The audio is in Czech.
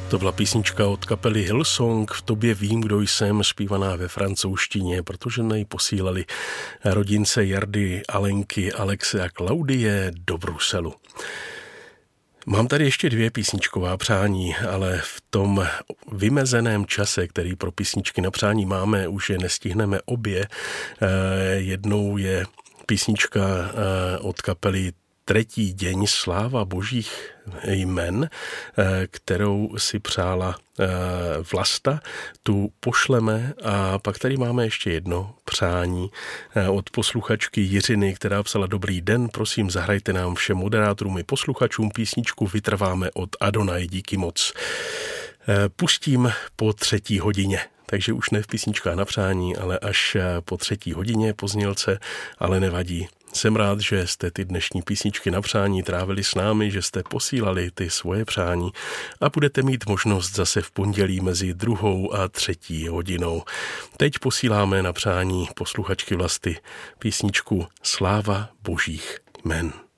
To byla písnička od kapely Hillsong V tobě vím, kdo jsem, zpívaná ve francouzštině, protože na ji posílali rodince Jardy, Alenky, Alexe a Klaudie do Bruselu. Mám tady ještě 2 písničková přání, ale v tom vymezeném čase, který pro písničky na přání máme, už je nestihneme obě. Jednou je písnička od kapely Tretí deň, sláva božích jmen, kterou si přála Vlasta, tu pošleme. A pak tady máme ještě jedno přání od posluchačky Jiřiny, která psala: Dobrý den, prosím, zahrajte nám všem moderátorům i posluchačům písničku Vytrváme od Adonai, díky moc. Pustím po 3. hodině. Takže už ne v písničkách na přání, ale až po 3. hodině poznělce, ale nevadí. Jsem rád, že jste ty dnešní písničky na přání trávili s námi, že jste posílali ty svoje přání a budete mít možnost zase v pondělí mezi 2. a 3. hodinou. Teď posíláme na přání posluchačky Vlasty písničku Sláva božích jmen.